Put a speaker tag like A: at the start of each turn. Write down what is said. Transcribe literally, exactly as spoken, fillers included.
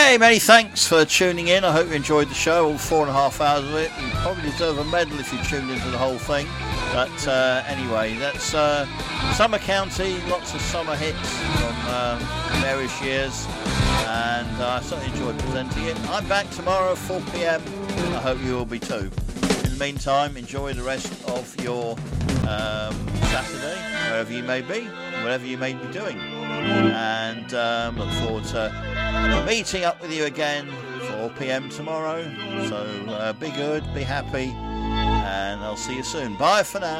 A: Okay, many thanks for tuning in. I hope you enjoyed the show, all four and a half hours of it. You probably deserve a medal if you tuned into the whole thing. But uh, anyway, that's uh, Summer County, lots of summer hits from um, various years. And uh, I certainly enjoyed presenting it. I'm back tomorrow at four p.m. I hope you will be too. In the meantime, enjoy the rest of your um, Saturday, wherever you may be, whatever you may be doing. And um, look forward to meeting up with you again four p.m. tomorrow. So uh, be good, be happy, and I'll see you soon. Bye for now.